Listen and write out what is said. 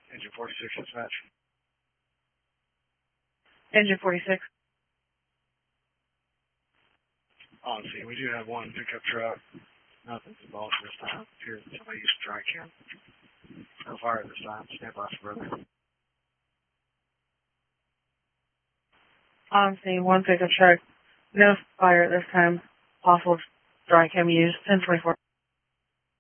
Engine 46 dispatch. Engine 46. Honestly, we do have one pickup truck. Nothing's involved this time. Appears that somebody used dry chem. No fire this time. Stand by for further. Honestly, one pickup truck. No fire this time. Possible dry chem used. 1024.